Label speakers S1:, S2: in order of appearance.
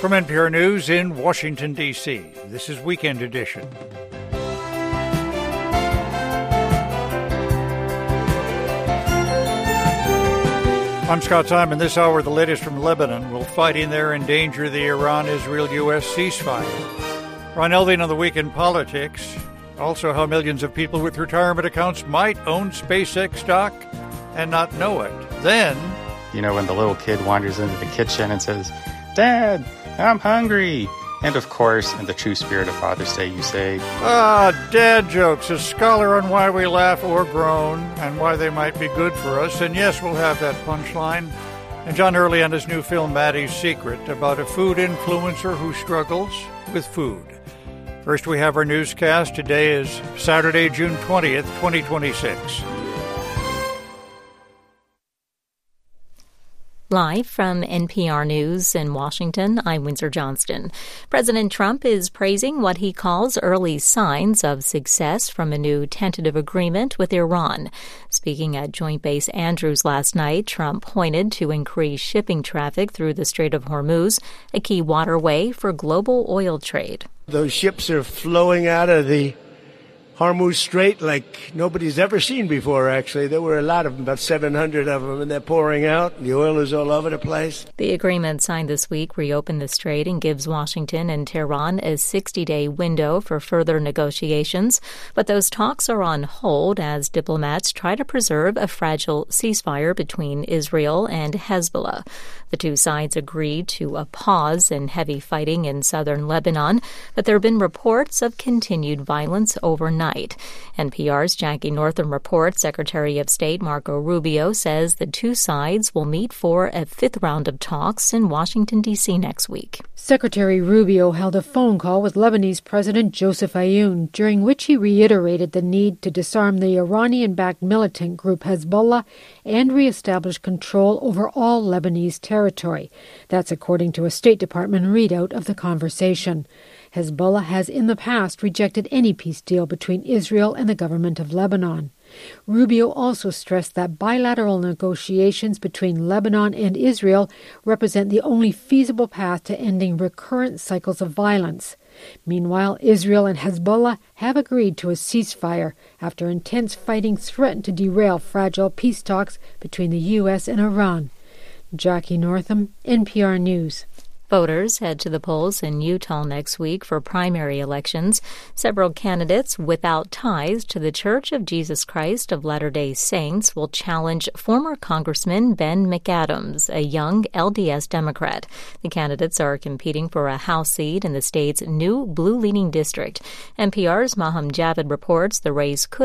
S1: From NPR News in Washington, D.C., this is Weekend Edition. I'm Scott Simon. This hour, the latest from Lebanon. Will fighting there endanger the Iran-Israel-U.S. ceasefire? Ron Elving on the Week in Politics. Also, how millions of people with retirement accounts might own SpaceX stock and not know it. Then,
S2: you know, when the little kid wanders into the kitchen and says, "Dad, I'm hungry." And of course, in the true spirit of Father's Day, you say,
S1: dad jokes, a scholar on why we laugh or groan and why they might be good for us. And yes, we'll have that punchline. And John Early on his new film, Maddie's Secret, about a food influencer who struggles with food. First, we have our newscast. Today is Saturday, June 20th, 2026.
S3: Live from NPR News in Washington, I'm Windsor Johnston. President Trump is praising what he calls early signs of success from a new tentative agreement with Iran. Speaking at Joint Base Andrews last night, Trump pointed to increased shipping traffic through the Strait of Hormuz, a key waterway for global oil trade.
S4: Those ships are flowing out of the Hormuz Strait like nobody's ever seen before, actually. There were a lot of them, about 700 of them, and they're pouring out. The oil is all over the place.
S3: The agreement signed this week reopened the strait and gives Washington and Tehran a 60-day window for further negotiations. But those talks are on hold as diplomats try to preserve a fragile ceasefire between Israel and Hezbollah. The two sides agreed to a pause in heavy fighting in southern Lebanon, but there have been reports of continued violence overnight. NPR's Jackie Northam reports Secretary of State Marco Rubio says the two sides will meet for a fifth round of talks in Washington, D.C. next week.
S5: Secretary Rubio held a phone call with Lebanese President Joseph Aoun, during which he reiterated the need to disarm the Iranian-backed militant group Hezbollah and reestablish control over all Lebanese territory. That's according to a State Department readout of the conversation. Hezbollah has in the past rejected any peace deal between Israel and the government of Lebanon. Rubio also stressed that bilateral negotiations between Lebanon and Israel represent the only feasible path to ending recurrent cycles of violence. Meanwhile, Israel and Hezbollah have agreed to a ceasefire after intense fighting threatened to derail fragile peace talks between the U.S. and Iran. Jackie Northam, NPR News.
S3: Voters head to the polls in Utah next week for primary elections. Several candidates without ties to the Church of Jesus Christ of Latter-day Saints will challenge former Congressman Ben McAdams, a young LDS Democrat. The candidates are competing for a House seat in the state's new blue-leaning district. NPR's Maham Javid reports the race could